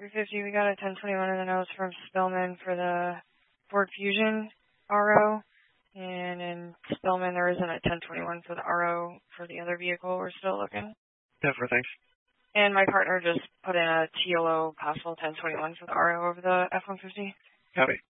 F-150, we got a 1021 in the nose from Spillman for the Ford Fusion RO. And in Spillman, there isn't a 1021 for the RO for the other vehicle. We're still looking. Definitely, thanks. And my partner just put in a TLO possible 1021 for the RO over the F-150. Howdy.